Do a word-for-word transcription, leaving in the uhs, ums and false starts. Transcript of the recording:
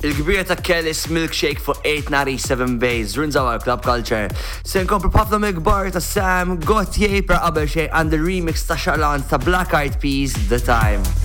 Il-kbira ta' Kellis Milkshake fuq eight ninety-seven Bays, rinżaw Club Culture. Se nkomplu b'ħafna mill-kbar ta' Sam, Gautier per qabel xejn and the remix ta' Charlene ta' Black Eyed Peas, The Time.